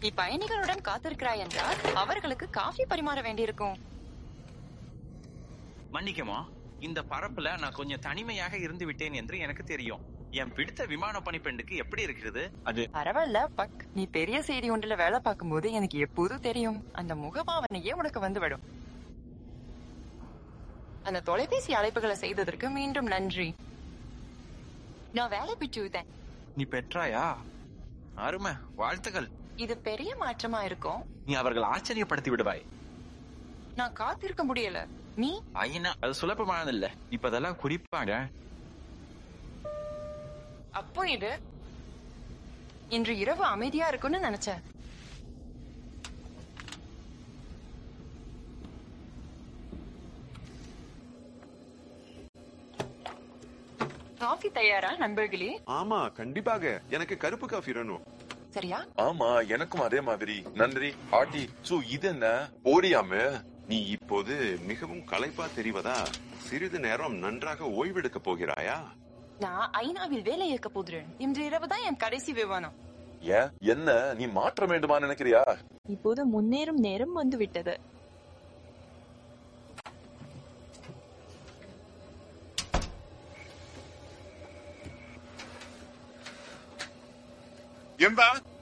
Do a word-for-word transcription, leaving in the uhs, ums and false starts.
நீ பயணிகளுடன் காத்திருக்கிறாய் என்றால் அவர்களுக்கு காஃபி பரிமாற வேண்டியிருக்கும். மன்னிக்குமா, இந்த பரப்புல நான் கொஞ்சம் தனிமையாக இருந்து விட்டேன் என்று எனக்கு தெரியும். என் பிடித்த விமான பணிப்பெண்டுக்கு எப்படி இருக்கிறது? அது பரவாயில்ல பக். நீ பெரிய செய்தி ஒன்றுல வேலை பார்க்கும் போது எனக்கு எப்போதும் தெரியும், அந்த முகபாவனையே உனக்கு வந்துவிடும். அந்த தொலைபேசி அழைப்புகளை செய்ததற்கு மீண்டும் நன்றி. நான் வேலை பிடிச்சுட்டேன். நீ பெற்றாயா? அருமை, வாழ்த்துகள். இது பெரிய மாற்றமா இருக்கும். நீ அவர்கள் ஆச்சரியப்படுத்தி விடுவாய். நான் காத்திருக்க முடியல. நீ ஐயா, அது சுலபமானது இல்ல. இப்ப அதெல்லாம் குறிப்பாக. அப்போ இது இன்று இரவு அமைதியா இருக்கும்னு நினைச்சேன். காஃபி தயாரா நண்பர்களே? ஆமா, கண்டிப்பாக. எனக்கு கருப்பு காஃபி வேணும். சரியா? ஆமா, எனக்கும் அதே மாதிரி. நன்றி ஆட்டி. சோ இது என்ன ஓடியாம? நீ இப்போது மிகவும் களைப்பா தெரிவதா? சிறிது நேரம் நன்றாக ஓய்வெடுக்க போகிறாயா? நான் ஐநாவில் வேலை ஏற்க போகிறேன். இன்று இரவு தான் என் கடைசி விமானம். ஏன் என்ன நீ மாற்ற வேண்டுமா நினைக்கிறியா? இப்போது முன்னேறும் நேரம் வந்து விட்டது. என்பா